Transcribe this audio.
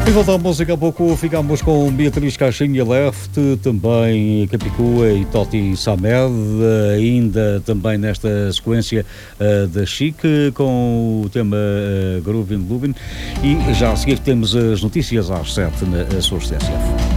E voltamos daqui a pouco, ficamos com Beatriz Caixinha Left, também Capicua e Totti Samed, ainda também nesta sequência da Chic, com o tema Groovin Lubin, e já a seguir temos as notícias às 7 na sua TSF.